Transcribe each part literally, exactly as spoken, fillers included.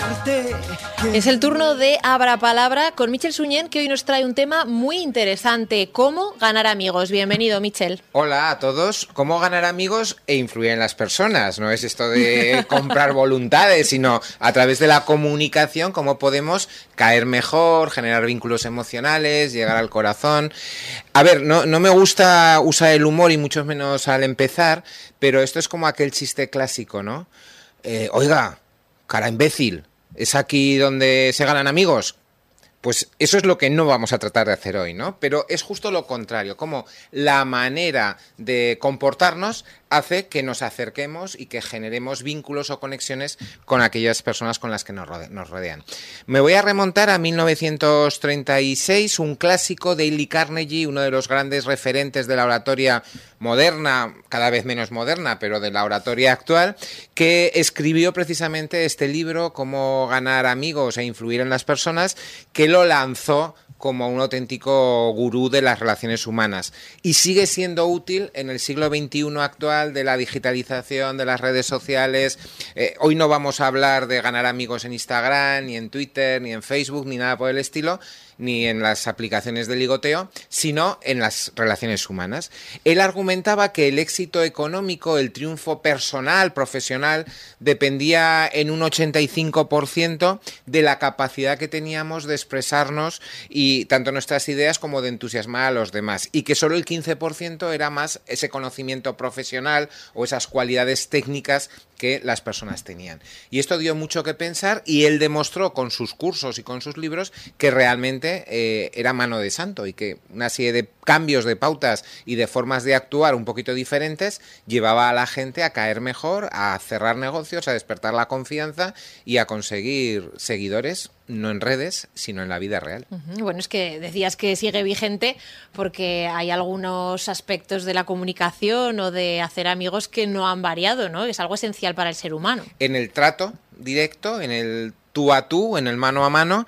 Es el turno de Abra Palabra con Michel Suñén, que hoy nos trae un tema muy interesante: cómo ganar amigos. Bienvenido, Michel. Hola a todos. Cómo ganar amigos e influir en las personas. No es esto de comprar voluntades, sino a través de la comunicación, cómo podemos caer mejor, generar vínculos emocionales, llegar al corazón. A ver, no, no me gusta usar el humor y mucho menos al empezar, pero esto es como aquel chiste clásico, ¿no? Eh, oiga, cara imbécil, ¿es aquí donde se ganan amigos? Pues eso es lo que no vamos a tratar de hacer hoy, ¿no? Pero es justo lo contrario, como la manera de comportarnos hace que nos acerquemos y que generemos vínculos o conexiones con aquellas personas con las que nos rodean. Me voy a remontar a mil novecientos treinta y seis, un clásico de Dale Carnegie, uno de los grandes referentes de la oratoria moderna, cada vez menos moderna, pero de la oratoria actual, que escribió precisamente este libro, Cómo ganar amigos e influir en las personas, que lo lanzó como un auténtico gurú de las relaciones humanas y sigue siendo útil en el siglo veintiuno actual, de la digitalización, de las redes sociales. Eh, hoy no vamos a hablar de ganar amigos en Instagram, ni en Twitter, ni en Facebook, ni nada por el estilo, ni en las aplicaciones de ligoteo, sino en las relaciones humanas. Él argumentaba que el éxito económico, el triunfo personal, profesional, dependía en un ochenta y cinco por ciento de la capacidad que teníamos de expresarnos y tanto nuestras ideas como de entusiasmar a los demás, y que solo el quince por ciento era más ese conocimiento profesional o esas cualidades técnicas que las personas tenían. Y esto dio mucho que pensar, y él demostró con sus cursos y con sus libros que realmente eh, era mano de santo, y que una serie de cambios de pautas y de formas de actuar un poquito diferentes llevaba a la gente a caer mejor, a cerrar negocios, a despertar la confianza y a conseguir seguidores, no en redes, sino en la vida real. Uh-huh. Bueno, es que decías que sigue vigente porque hay algunos aspectos de la comunicación o de hacer amigos que no han variado, ¿no? Es algo esencial para el ser humano. En el trato directo, en el tú a tú, en el mano a mano,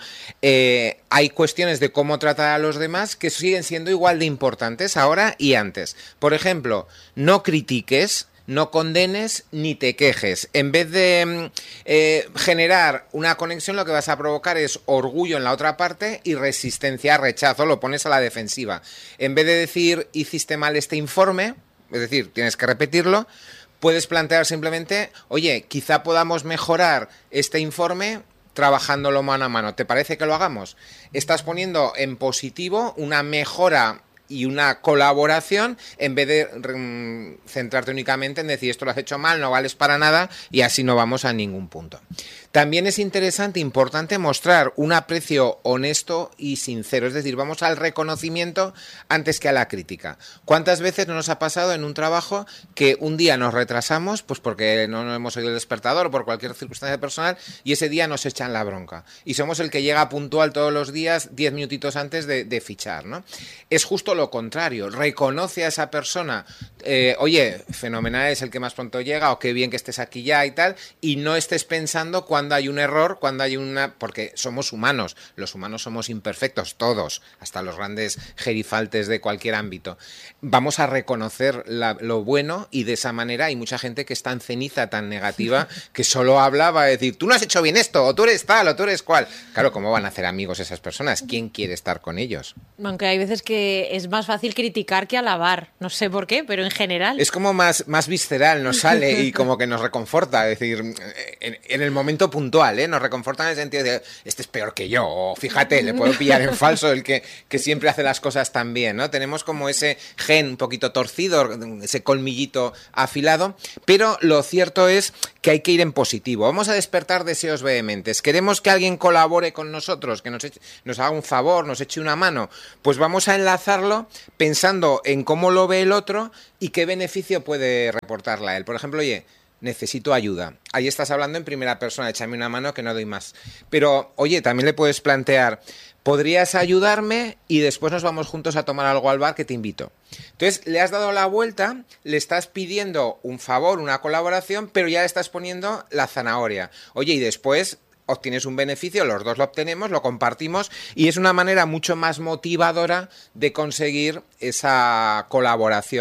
eh, hay cuestiones de cómo tratar a los demás que siguen siendo igual de importantes ahora y antes. Por ejemplo, no critiques, no condenes ni te quejes. En vez de eh, generar una conexión, lo que vas a provocar es orgullo en la otra parte y resistencia, rechazo, lo pones a la defensiva. En vez de decir, hiciste mal este informe, es decir, tienes que repetirlo, puedes plantear simplemente, oye, quizá podamos mejorar este informe trabajándolo mano a mano. ¿Te parece que lo hagamos? Estás poniendo en positivo una mejora y una colaboración, en vez de um, centrarte únicamente en decir esto lo has hecho mal, no vales para nada, y así no vamos a ningún punto. También es interesante, importante, mostrar un aprecio honesto y sincero, es decir, vamos al reconocimiento antes que a la crítica. ¿Cuántas veces no nos ha pasado en un trabajo que un día nos retrasamos, pues porque no nos hemos oído el despertador o por cualquier circunstancia personal, y ese día nos echan la bronca? Y somos el que llega puntual todos los días, diez minutitos antes de, de fichar, ¿no? Es justo lo contrario, reconoce a esa persona, eh, oye, fenomenal, es el que más pronto llega, o qué bien que estés aquí ya y tal, y no estés pensando cuando cuando hay un error, cuando hay una... porque somos humanos, los humanos somos imperfectos, todos, hasta los grandes gerifaltes de cualquier ámbito. Vamos a reconocer la, lo bueno, y de esa manera hay mucha gente que está en ceniza tan negativa que solo habla, va a decir, tú no has hecho bien esto, o tú eres tal, o tú eres cual. Claro, ¿cómo van a hacer amigos esas personas? ¿Quién quiere estar con ellos? Aunque hay veces que es más fácil criticar que alabar, no sé por qué, pero en general. Es como más, más visceral, nos sale y como que nos reconforta, es decir, en, en el momento puntual, ¿eh? Nos reconforta en el sentido de este es peor que yo, o fíjate, le puedo pillar en falso el que, que siempre hace las cosas tan bien, ¿no? Tenemos como ese gen un poquito torcido, ese colmillito afilado, pero lo cierto es que hay que ir en positivo. Vamos a despertar deseos vehementes. Queremos que alguien colabore con nosotros, que nos, eche, nos haga un favor, nos eche una mano. Pues vamos a enlazarlo pensando en cómo lo ve el otro y qué beneficio puede reportarle a él. Por ejemplo, oye, necesito ayuda. Ahí estás hablando en primera persona, échame una mano que no doy más. Pero, oye, también le puedes plantear, ¿podrías ayudarme? Y después nos vamos juntos a tomar algo al bar que te invito. Entonces, le has dado la vuelta, le estás pidiendo un favor, una colaboración, pero ya le estás poniendo la zanahoria. Oye, y después obtienes un beneficio, los dos lo obtenemos, lo compartimos, y es una manera mucho más motivadora de conseguir esa colaboración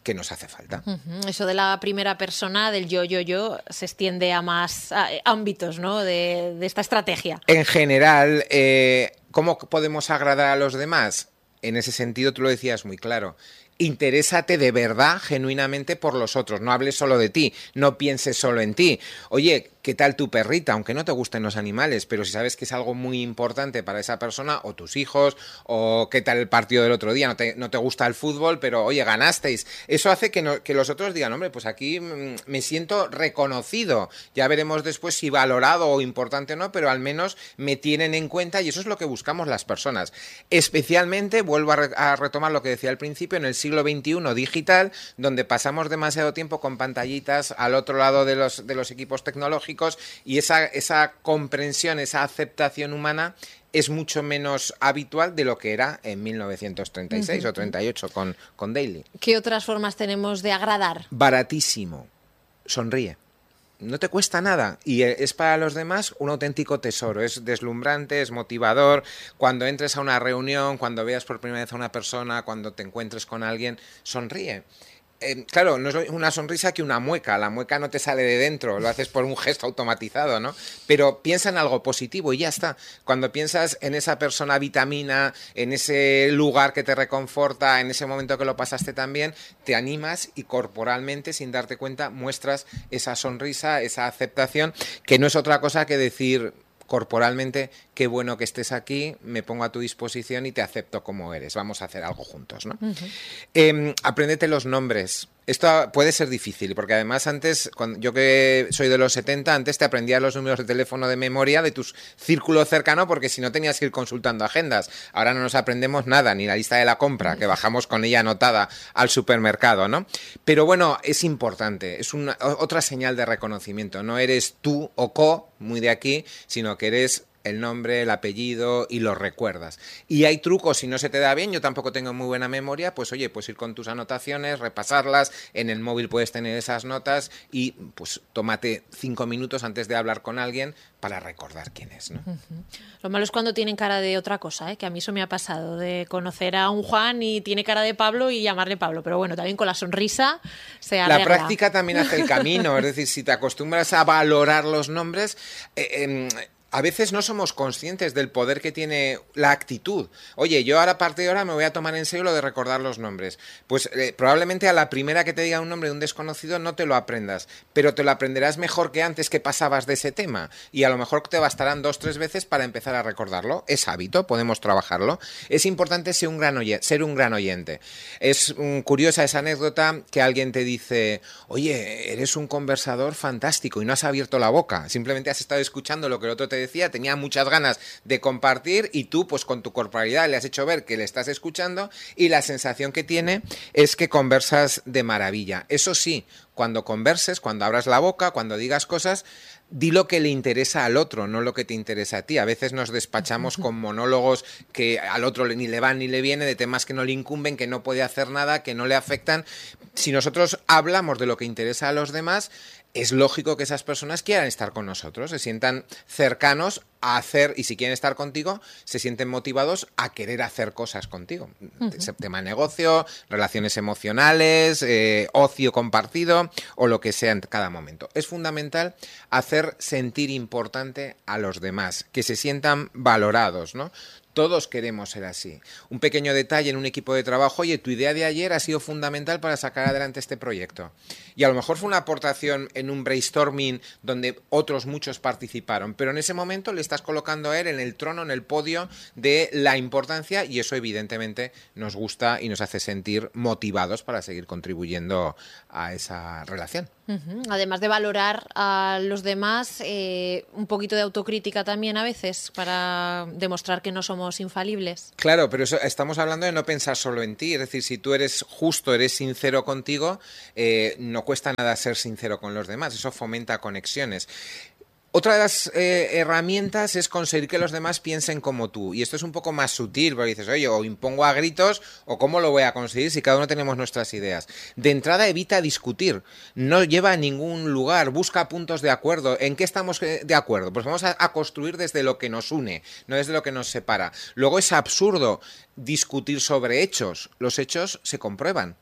que nos hace falta. Uh-huh. Eso de la primera persona, del yo, yo, yo, se extiende a más a, ámbitos, ¿no? de, de esta estrategia. En general, eh, ¿cómo podemos agradar a los demás? En ese sentido, tú lo decías muy claro. Interésate de verdad, genuinamente por los otros. No hables solo de ti, no pienses solo en ti. Oye, ¿qué tal tu perrita? Aunque no te gusten los animales, pero si sabes que es algo muy importante para esa persona, o tus hijos, o qué tal el partido del otro día, no te, no te gusta el fútbol, pero oye, ganasteis. Eso hace que, no, que los otros digan, hombre, pues aquí mmm, me siento reconocido. Ya veremos después si valorado o importante o no, pero al menos me tienen en cuenta y eso es lo que buscamos las personas. Especialmente, vuelvo a, re a retomar lo que decía al principio, en el siglo veintiuno digital, donde pasamos demasiado tiempo con pantallitas al otro lado de los, de los equipos tecnológicos y esa, esa comprensión, esa aceptación humana es mucho menos habitual de lo que era en mil novecientos treinta y seis uh-huh. o treinta y ocho con, con Daily. ¿Qué otras formas tenemos de agradar? Baratísimo. Sonríe. No te cuesta nada y es para los demás un auténtico tesoro, es deslumbrante, es motivador. Cuando entres a una reunión, cuando veas por primera vez a una persona, cuando te encuentres con alguien, sonríe. Eh, claro, no es una sonrisa que una mueca, la mueca no te sale de dentro, lo haces por un gesto automatizado, ¿no? Pero piensa en algo positivo y ya está. Cuando piensas en esa persona vitamina, en ese lugar que te reconforta, en ese momento que lo pasaste tan bien, te animas y corporalmente, sin darte cuenta, muestras esa sonrisa, esa aceptación, que no es otra cosa que decir corporalmente, qué bueno que estés aquí, me pongo a tu disposición y te acepto como eres, vamos a hacer algo juntos, ¿no? Uh-huh. eh, apréndete los nombres. Esto puede ser difícil, porque además antes, cuando, yo que soy de los setenta, antes te aprendías los números de teléfono de memoria de tu círculo cercano, porque si no tenías que ir consultando agendas. Ahora no nos aprendemos nada, ni la lista de la compra, que bajamos con ella anotada al supermercado, ¿no? Pero bueno, es importante, es una, otra señal de reconocimiento. No eres tú o co, muy de aquí, sino que eres el nombre, el apellido y lo recuerdas. Y hay trucos, si no se te da bien, yo tampoco tengo muy buena memoria, pues oye, pues ir con tus anotaciones, repasarlas, en el móvil puedes tener esas notas y pues tómate cinco minutos antes de hablar con alguien para recordar quién es, ¿no? Uh-huh. Lo malo es cuando tienen cara de otra cosa, ¿eh? Que a mí eso me ha pasado, de conocer a un Juan y tiene cara de Pablo y llamarle Pablo, pero bueno, también con la sonrisa se arregla. La práctica también hace el camino, es decir, si te acostumbras a valorar los nombres, eh, eh, a veces no somos conscientes del poder que tiene la actitud. Oye, yo ahora a partir de ahora me voy a tomar en serio lo de recordar los nombres. Pues eh, probablemente a la primera que te diga un nombre de un desconocido no te lo aprendas, pero te lo aprenderás mejor que antes que pasabas de ese tema. Y a lo mejor te bastarán dos, tres veces para empezar a recordarlo. Es hábito, podemos trabajarlo. Es importante ser un gran oyente. Ser un gran oyente. Es um, curiosa esa anécdota que alguien te dice, oye, eres un conversador fantástico y no has abierto la boca. Simplemente has estado escuchando lo que el otro te decía, tenía muchas ganas de compartir y tú pues con tu corporalidad le has hecho ver que le estás escuchando y la sensación que tiene es que conversas de maravilla. Eso sí, cuando converses, cuando abras la boca, cuando digas cosas, di lo que le interesa al otro, no lo que te interesa a ti. A veces nos despachamos con monólogos que al otro ni le van ni le viene, de temas que no le incumben, que no puede hacer nada, que no le afectan. Si nosotros hablamos de lo que interesa a los demás, es lógico que esas personas quieran estar con nosotros, se sientan cercanos a hacer, y si quieren estar contigo, se sienten motivados a querer hacer cosas contigo. Uh-huh. Tema negocio, relaciones emocionales, eh, ocio compartido o lo que sea en cada momento. Es fundamental hacer sentir importante a los demás, que se sientan valorados, ¿no? Todos queremos ser así. Un pequeño detalle en un equipo de trabajo, oye, tu idea de ayer ha sido fundamental para sacar adelante este proyecto. Y a lo mejor fue una aportación en un brainstorming donde otros muchos participaron, pero en ese momento le estás colocando a él en el trono, en el podio de la importancia y eso evidentemente nos gusta y nos hace sentir motivados para seguir contribuyendo a esa relación. Uh-huh. Además de valorar a los demás, eh, un poquito de autocrítica también a veces para demostrar que no somos infalibles. Claro, pero eso, estamos hablando de no pensar solo en ti, es decir, si tú eres justo, eres sincero contigo, eh, no cuesta nada ser sincero con los demás, eso fomenta conexiones. Otra de las eh, herramientas es conseguir que los demás piensen como tú. Y esto es un poco más sutil, porque dices, oye, o impongo a gritos, o cómo lo voy a conseguir si cada uno tenemos nuestras ideas. De entrada, evita discutir. No lleva a ningún lugar. Busca puntos de acuerdo. ¿En qué estamos de acuerdo? Pues vamos a, a construir desde lo que nos une, no desde lo que nos separa. Luego es absurdo discutir sobre hechos. Los hechos se comprueban.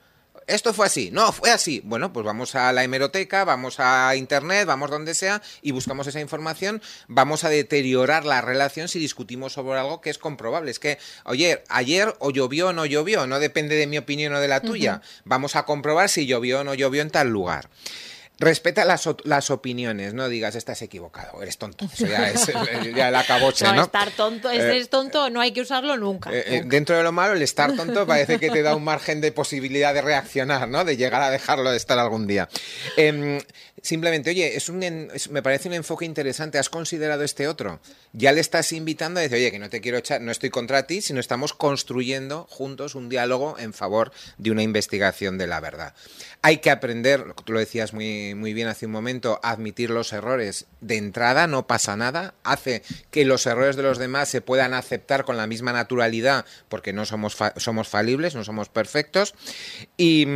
esto fue así, no, fue así. Bueno, pues vamos a la hemeroteca, vamos a internet, vamos donde sea y buscamos esa información. Vamos a deteriorar la relación si discutimos sobre algo que es comprobable. Es que, oye, ayer o llovió o no llovió, no depende de mi opinión o de la tuya. Uh-huh. Vamos a comprobar si llovió o no llovió en tal lugar. Respeta las, las opiniones, no digas estás equivocado, eres tonto. Eso ya es ya el acaboche, ¿no? No, estar tonto, eh, es tonto, no hay que usarlo nunca, eh, nunca. Dentro de lo malo, el estar tonto parece que te da un margen de posibilidad de reaccionar, ¿no? De llegar a dejarlo de estar algún día. Eh, simplemente, oye, es un, es, me parece un enfoque interesante. ¿Has considerado este otro? Ya le estás invitando a decir, oye, que no te quiero echar, no estoy contra ti, sino estamos construyendo juntos un diálogo en favor de una investigación de la verdad. Hay que aprender, tú lo decías muy, muy bien hace un momento, admitir los errores de entrada, no pasa nada, hace que los errores de los demás se puedan aceptar con la misma naturalidad, porque no somos, fa somos falibles, no somos perfectos. Y,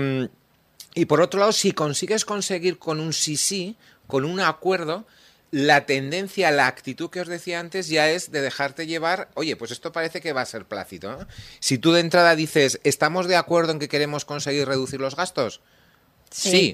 y por otro lado, si consigues conseguir con un sí sí, con un acuerdo, la tendencia, la actitud que os decía antes ya es de dejarte llevar, oye, pues esto parece que va a ser plácido, ¿no? Si tú de entrada dices, ¿estamos de acuerdo en que queremos conseguir reducir los gastos? Sí. sí.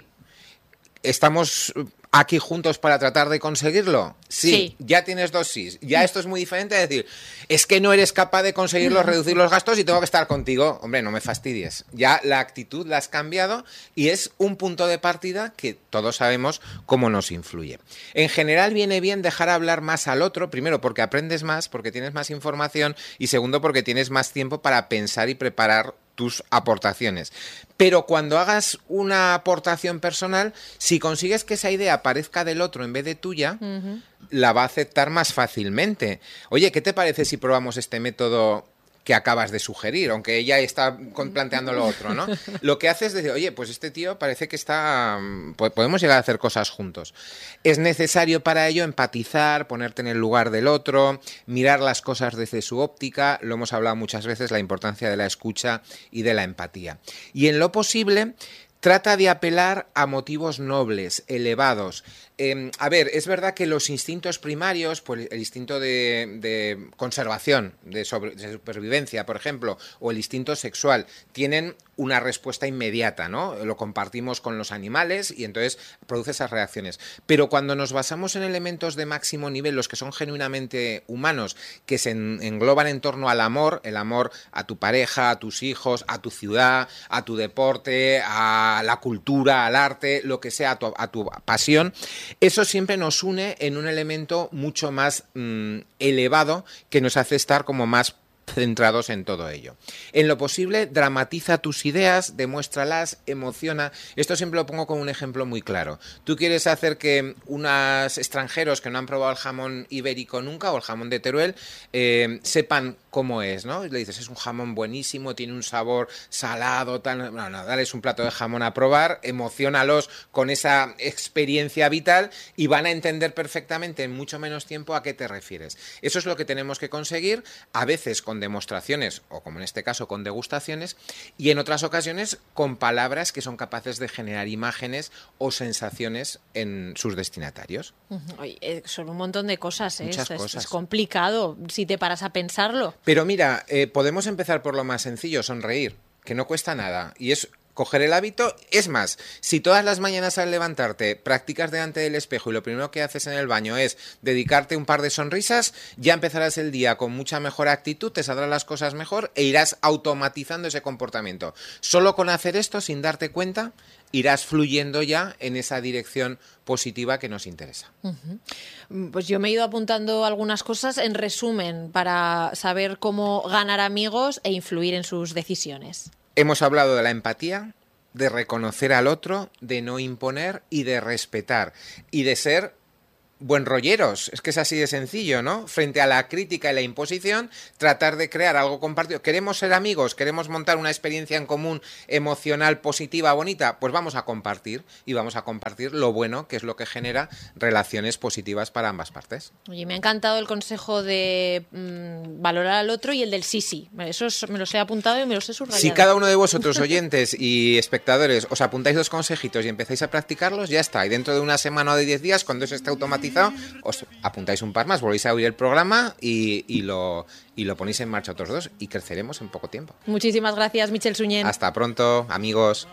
¿Estamos aquí juntos para tratar de conseguirlo? Sí. sí. Ya tienes dos sís. Ya esto es muy diferente de decir, es que no eres capaz de conseguirlo, reducir los gastos y tengo que estar contigo. Hombre, no me fastidies. Ya la actitud la has cambiado y es un punto de partida que todos sabemos cómo nos influye. En general viene bien dejar hablar más al otro, primero porque aprendes más, porque tienes más información y segundo porque tienes más tiempo para pensar y preparar tus aportaciones. Pero cuando hagas una aportación personal, si consigues que esa idea parezca del otro en vez de tuya, uh-huh. la va a aceptar más fácilmente. Oye, ¿qué te parece si probamos este método que acabas de sugerir? Aunque ella está planteando lo otro, ¿no? Lo que hace es decir, oye, pues este tío parece que está... podemos llegar a hacer cosas juntos. Es necesario para ello empatizar, ponerte en el lugar del otro, mirar las cosas desde su óptica. Lo hemos hablado muchas veces, la importancia de la escucha y de la empatía. Y en lo posible, trata de apelar a motivos nobles, elevados. Eh, a ver, es verdad que los instintos primarios, pues el instinto de, de conservación, de, sobre, de supervivencia, por ejemplo, o el instinto sexual, tienen una respuesta inmediata, ¿no? Lo compartimos con los animales y entonces produce esas reacciones. Pero cuando nos basamos en elementos de máximo nivel, los que son genuinamente humanos, que se en, engloban en torno al amor, el amor a tu pareja, a tus hijos, a tu ciudad, a tu deporte, a la cultura, al arte, lo que sea, a tu, a tu pasión, eso siempre nos une en un elemento mucho más mmm, elevado que nos hace estar como más centrados en todo ello. En lo posible, dramatiza tus ideas, demuéstralas, emociona. Esto siempre lo pongo como un ejemplo muy claro. Tú quieres hacer que unos extranjeros que no han probado el jamón ibérico nunca o el jamón de Teruel eh, sepan cómo es, ¿no? Y le dices, es un jamón buenísimo, tiene un sabor salado, tal. No, no, dales un plato de jamón a probar, emociónalos con esa experiencia vital y van a entender perfectamente en mucho menos tiempo a qué te refieres. Eso es lo que tenemos que conseguir, a veces con demostraciones, o como en este caso con degustaciones, y en otras ocasiones con palabras que son capaces de generar imágenes o sensaciones en sus destinatarios. Oye, son un montón de cosas, ¿eh? Muchas es, cosas. Es complicado si te paras a pensarlo. Pero mira, eh, podemos empezar por lo más sencillo, sonreír, que no cuesta nada, y es coger el hábito. Es más, si todas las mañanas al levantarte practicas delante del espejo y lo primero que haces en el baño es dedicarte un par de sonrisas, ya empezarás el día con mucha mejor actitud, te saldrán las cosas mejor e irás automatizando ese comportamiento. Solo con hacer esto, sin darte cuenta, irás fluyendo ya en esa dirección positiva que nos interesa. Uh-huh. Pues yo me he ido apuntando algunas cosas en resumen para saber cómo ganar amigos e influir en sus decisiones. Hemos hablado de la empatía, de reconocer al otro, de no imponer y de respetar y de ser buen rolleros. Es que es así de sencillo, ¿no? Frente a la crítica y la imposición, tratar de crear algo compartido. ¿Queremos ser amigos? ¿Queremos montar una experiencia en común emocional, positiva, bonita? Pues vamos a compartir y vamos a compartir lo bueno, que es lo que genera relaciones positivas para ambas partes. Oye, me ha encantado el consejo de mmm, valorar al otro y el del sí, sí. Esos me los he apuntado y me los he subrayado. Si cada uno de vosotros, oyentes y espectadores, os apuntáis los consejitos y empezáis a practicarlos, ya está. Y dentro de una semana o de diez días, cuando eso esté automatizado, os apuntáis un par más, volvéis a oír el programa y, y, lo, y lo ponéis en marcha otros dos y creceremos en poco tiempo. Muchísimas gracias, Michel Suñén. Hasta pronto, amigos.